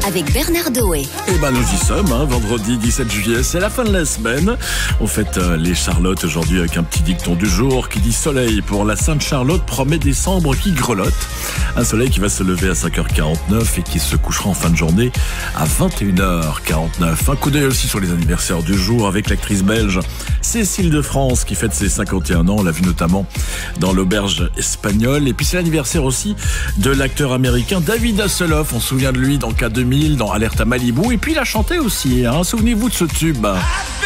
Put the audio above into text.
avec Bernard Doé. Eh ben nous y sommes, vendredi 17 juillet, c'est la fin de la semaine. On fête les Charlottes aujourd'hui avec un petit dicton du jour qui dit soleil pour la Sainte Charlotte, promet décembre qui grelotte. Un soleil qui va se lever à 5h49 et qui se couchera en fin de journée à 21h49. Un coup d'œil aussi sur les anniversaires du jour avec l'actrice belge Cécile de France qui fête ses 51 ans. On l'a vu notamment dans l'auberge espagnole. Et puis c'est l'anniversaire aussi de l'acteur américain David Hasselhoff. On se souvient de lui dans K2000, dans Alerte à Malibu. Et puis il a chanté aussi, souvenez-vous de ce tube.